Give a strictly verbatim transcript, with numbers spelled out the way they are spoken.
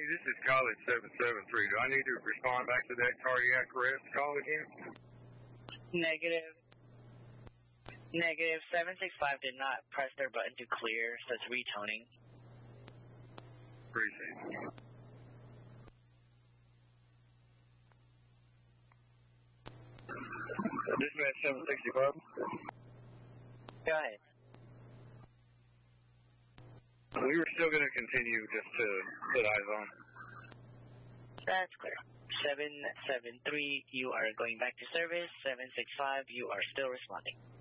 this is College seven seven three. Do I need to respond back to that cardiac arrest call again? Negative. Negative. seven six five did not press their button to clear, so it's retoning. Appreciate it. Dispatch seven sixty-five. Go ahead. We were still going to continue just to put eyes on. That's clear. seven seven three, you are going back to service. seven six five, you are still responding.